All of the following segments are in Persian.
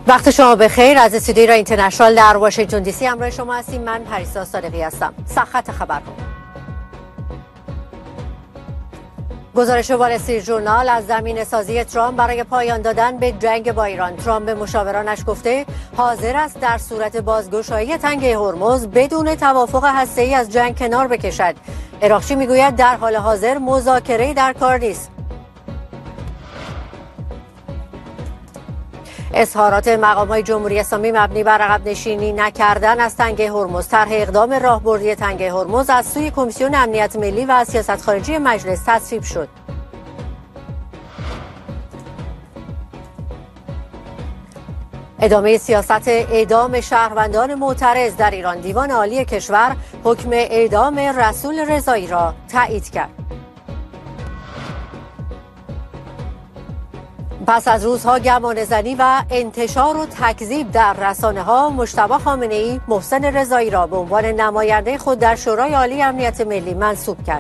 وقت شما بخیر. از استودیو ایران اینترنشنال در واشنگتن دی سی همراه شما هستیم. من پریسا صادقی هستم. سرخط خبرها. گزارش وال استریت ژورنال از زمینه‌سازی ترامپ برای پایان دادن به جنگ با ایران. ترامپ به مشاورانش گفته حاضر است در صورت بازگشایی تنگه هرمز بدون توافق هسته‌ای از جنگ کنار بکشد. عراقچی میگوید در حال حاضر مذاکره‌ای در کار نیست. اظهارات مقام‌های جمهوری اسلامی مبنی بر عقب نشینی نکردن از تنگه هرمز. طرح اقدام راهبردی تنگه هرمز از سوی کمیسیون امنیت ملی و سیاست خارجی مجلس تصویب شد. ادامه سیاست اعدام شهروندان معترض در ایران. دیوان عالی کشور حکم اعدام رسول رضایی را تایید کرد. پس از روزها گمانه‌زنی و انتشار و تکذیب در رسانه‌ها، مجتبی خامنه‌ای محسن رضایی را به عنوان نماینده خود در شورای عالی امنیت ملی منصوب کرد.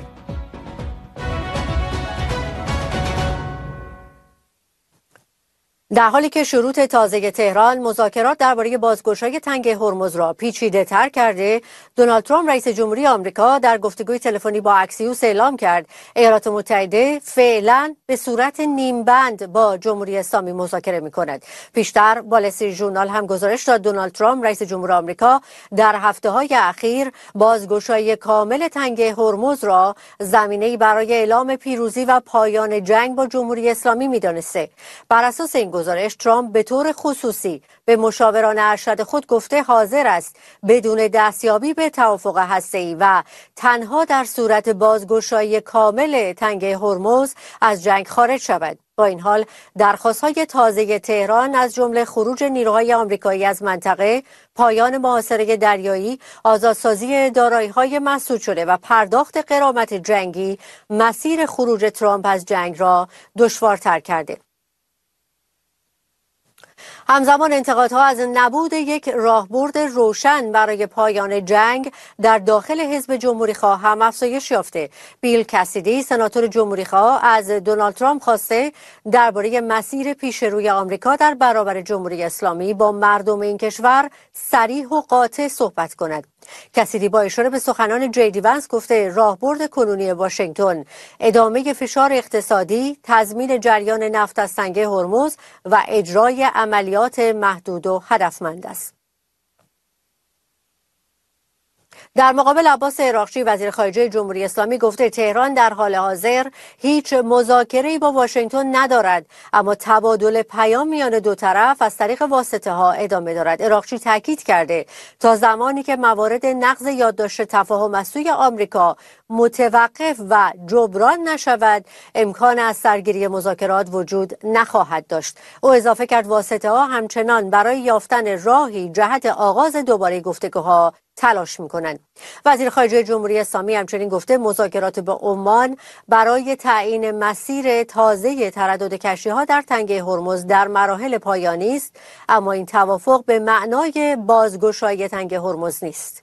در حالی که شروط تازه تهران مذاکرات درباره بازگشایی تنگه هرمز را پیچیده‌تر کرده، دونالد ترامپ رئیس جمهوری آمریکا در گفتگوی تلفنی با اکسیوس اعلام کرد ایالات متحده فعلا به صورت نیمبند با جمهوری اسلامی مذاکره می‌کند. پیشتر وال استریت ژورنال هم گزارش داد دونالد ترامپ رئیس جمهور آمریکا در هفته‌های اخیر بازگشایی کامل تنگه هرمز را زمینه‌ای برای اعلام پیروزی و پایان جنگ با جمهوری اسلامی می‌دانسته. بر اساس این گزارش ترامپ به طور خصوصی به مشاوران ارشد خود گفته حاضر است بدون دستیابی به توافق هسته‌ای و تنها در صورت بازگشایی کامل تنگه هرمز از جنگ خارج شود. با این حال درخواست‌های تازه تهران از جمله خروج نیروهای آمریکایی از منطقه، پایان محاصره دریایی، آزادسازی دارایی‌های مسدود شده و پرداخت غرامت جنگی مسیر خروج ترامپ از جنگ را دشوارتر کرده. همزمان انتقادها از نبود یک راهبرد روشن برای پایان جنگ در داخل حزب جمهوری‌خواه هم افزایش یافته. بیل کسیدی سناتور جمهوری‌خواه از دونالد ترامپ خواسته درباره مسیر پیشروی آمریکا در برابر جمهوری اسلامی با مردم این کشور صریح و قاطع صحبت کند. کسیدی با اشاره به سخنان جی ونس گفته راهبرد کنونی واشنگتن ادامه فشار اقتصادی، تضمین جریان نفت از تنگه هرمز و اجرای عملیات محدود و هدفمند است. در مقابل عباس عراقچی وزیر خارجه جمهوری اسلامی گفته تهران در حال حاضر هیچ مذاکره‌ای با واشنگتن ندارد، اما تبادل پیام میان دو طرف از طریق واسطه ها ادامه دارد. عراقچی تاکید کرده تا زمانی که موارد نقض یادداشت تفاهم از سوی آمریکا متوقف و جبران نشود، امکان از سرگیری مذاکرات وجود نخواهد داشت. او اضافه کرد واسطه ها همچنان برای یافتن راهی جهت آغاز دوباره گفتگوها تلاش می‌کنند. وزیر خارجه جمهوری اسلامی همچنین گفته مذاکرات با عمان برای تعیین مسیر تازه تردد کشتی‌ها در تنگه هرمز در مراحل پایانی است، اما این توافق به معنای بازگشایی تنگه هرمز نیست.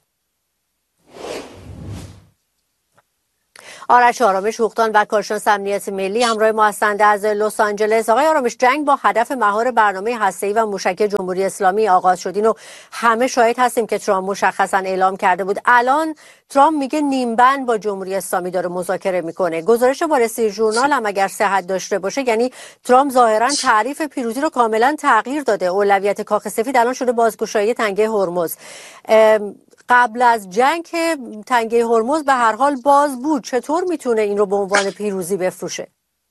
آرش آرامش حقوقدان و کارشناس امنیت ملی همراه ما هستند از لس آنجلس. آقای آرامش، جنگ با هدف مهار برنامه هسته‌ای و موشکی جمهوری اسلامی آغاز شد. اینو همه شاهد هستیم که ترامپ مشخصا اعلام کرده بود. الان ترامپ میگه نیمبند با جمهوری اسلامی داره مذاکره میکنه. گزارش وال استریت ژورنال هم اگر صحت داشته باشه یعنی ترامپ ظاهرا تعریف پیروزی رو کاملا تغییر داده. اولویت کاخ سفید الان شده بازگشایی تنگه هرمز. قبل از جنگ که تنگه هرمز به هر حال باز بود، چطور میتونه این رو به عنوان پیروزی بفروشه؟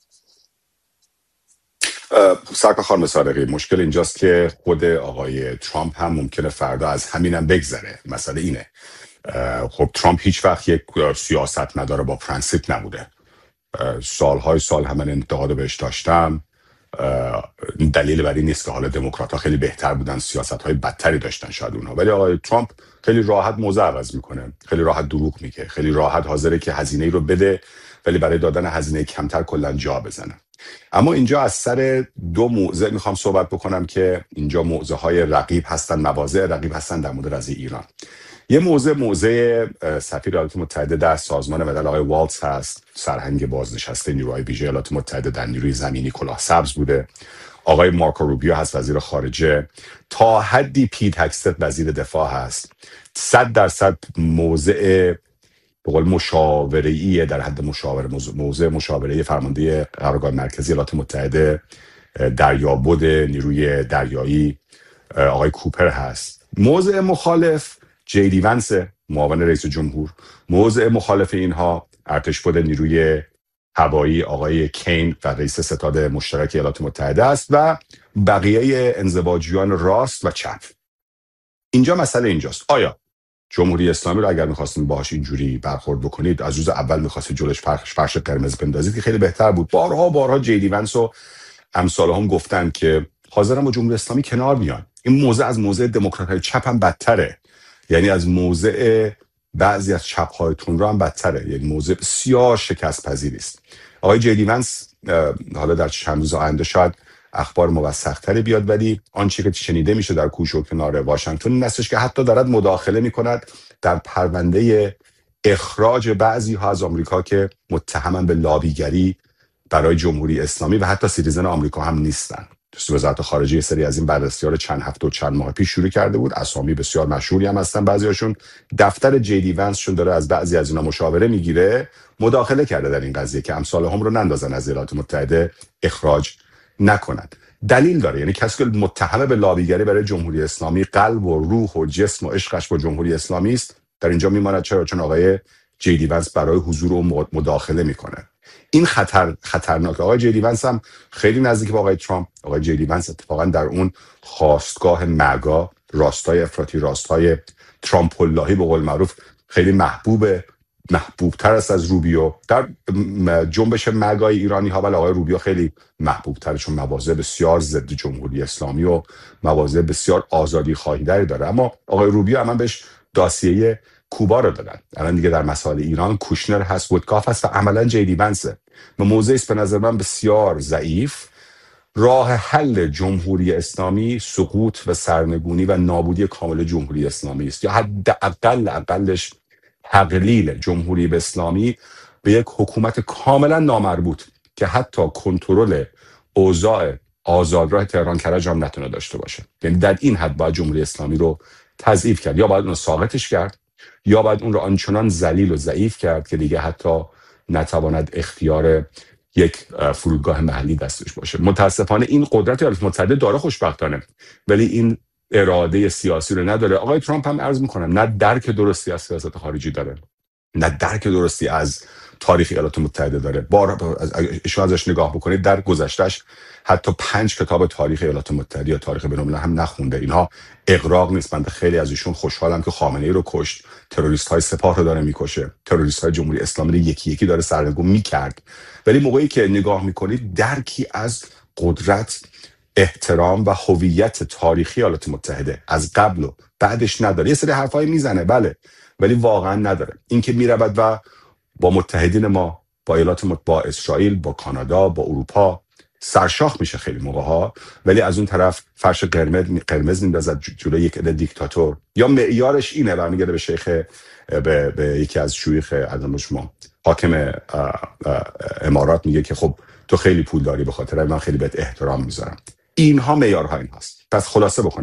سرکار خانم صادقی، مشکل اینجاست که خود آقای ترامپ هم ممکنه فردا از همینم بگذره. مسئله اینه خب ترامپ هیچ وقت یک سیاست مدار با پرنسیپ نبوده. سالهای سال هم من انتقاد بهش داشتم. دلیل بر این نیست که حالا دموکرات‌ها خیلی بهتر بودن، سیاست‌های بدتری داشتن شاید اونها، ولی آقای ترامپ خیلی راحت موضع عوض میکنه، خیلی راحت دروغ میگه، خیلی راحت حاضره که هزینه‌ای رو بده ولی برای دادن هزینه کمتر کلا جا بزنه. اما اینجا از سر دو موضع میخوام صحبت بکنم که اینجا موضع‌های رقیب هستن، مواضع رقیب هستن در مورد قضیه ایران. یه موضع سفیر ایالات متحده در سازمان ملل آقای والتز هست، سرهنگ بازنشسته نیروهای ویژه ایالات متحده در نیروی زمینی کلاه سبز بوده. آقای مارکو روبیو هست وزیر خارجه، تا حدی پیت هکستت وزیر دفاع هست. 100% موضع به قول مشاوره‌ایه، در حد موضع مشاوره‌ای فرمانده قرارگاه مرکزی ایالات متحده دریابد نیروی دریایی آقای کوپر هست. موضع مخالف جی دی ونس معاون رئیس جمهور. موضع مخالف اینها ارتشبد نیروی هوایی آقای کین و رئیس ستاد مشترک ایالات متحده است و بقیه انزواجیان راست و چپ. اینجا مسئله اینجاست، آیا جمهوری اسلامی رو اگر می‌خواستیم باهاش اینجوری برخورد بکنید، از روز اول می‌خواستید جلوش فرش قرمز بندازید که خیلی بهتر بود. بارها جی دی ونس و امثال هم گفتن که حاضرم با جمهوری اسلامی کنار بیان. این موضع از موضع دموکرات‌های چپ هم بدتره، یعنی از موضع بعضی از چپ‌های تندرو هم بدتره، یعنی موضع بسیار شکست پذیری است. آقای جی دی ونس حالا در چند روز آینده شاید اخبار موثق‌تری بیاد، ولی آنچه که شنیده میشه در کوچه و کنار واشنگتن این استش که حتی دارد مداخله میکند در پرونده اخراج بعضی ها از آمریکا که متهمن به لابیگری برای جمهوری اسلامی و حتی سیتیزن آمریکا هم نیستن. وزارت خارجه سری از این بررسی‌ها رو چند هفته و چند ماه پیش شروع کرده بود. اسامی بسیار مشهوری هم هستن بعضیاشون. دفتر جی دی ونس شون داره از بعضی از اینا مشاوره میگیره، مداخله کرده در این قضیه که امثال هم رو نندازن از ایالات متحده اخراج نکنند. دلیل داره، یعنی کسی که متهم به لابیگری برای جمهوری اسلامی قلب و روح و جسم و عشقش با جمهوری اسلامی است در اینجا میماند. چون آقای جی دی ونس برای حضور و مداخله میکنه. این خطرناک. آقای جی دی ونس هم خیلی نزدیک به آقای ترامپ. آقای جی دی ونس اتفاقا در اون خاستگاه مگا راستای افراطی، راستای ترامپ اللهی به قول معروف خیلی محبوبتر است از روبیو. در جنبش مگای ایرانی ها ولی آقای روبیو خیلی محبوبتر، چون مواضع بسیار ضد جمهوری اسلامی و مواضع بسیار آزادی خواهی داره. اما آقای روبیو هم بهش داسیه کوبا رو دادن. الان دیگه در مسائل ایران کوشنر هست، وودکاف هست و عملا جی دی ونسه. و موضعی است به نظر من بسیار ضعیف. راه حل جمهوری اسلامی سقوط و سرنگونی و نابودی کامل جمهوری اسلامی است، یا حداقلش تقلیل جمهوری اسلامی به یک حکومت کاملا نامربوط که حتی کنترل اوضاع آزادراه تهران کرج هم نتونه داشته باشه. یعنی در این حد باید جمهوری اسلامی رو تضعیف کرد، یا باید اون رو ساقطش کرد، یا باید اون رو آنچنان ذلیل و ضعیف کرد که دیگه حتی نتواند اختیار یک فرودگاه محلی دستش باشه. متاسفانه این قدرت ایالات متحده داره خوشبختانه، ولی این اراده سیاسی رو نداره. آقای ترامپ هم عرض میکنم نه درک درستی از سیاست خارجی داره، نه درک درستی از تاریخ ایالات متحده داره. شما ازش نگاه بکنید در گذشتهش حتی 5 کتاب تاریخ ایالات متحده یا تاریخ بین‌الملل هم نخونده. اینها اغراق نیست. من خیلی از ایشون خوشحالم که خامنه‌ای رو کشت، تروریست های سپاه رو داره میکشه، تروریست های جمهوری اسلامی رو یکی یکی داره سرنگون میکرد. ولی موقعی که نگاه میکنید درکی از قدرت، احترام و هویت تاریخی ایالات متحده از قبل و بعدش نداره. یه سری حرفای میزنه بله، ولی واقعا نداره. این که میرود و با متحدین ما، با ایالات با اسرائیل، با کانادا، با اروپا سرشاخ میشه خیلی موقع ها، ولی از اون طرف فرش قرمز میندازد جلوی یک عده دیکتاتور. یا معیارش اینه، برمیگرده به به یکی از شیوخ ادم شما حاکم امارات، میگه که خب تو خیلی پول داری، به خاطر من خیلی بهت احترام میذارم. اینها معیارها این هست. پس خلاصه بکنم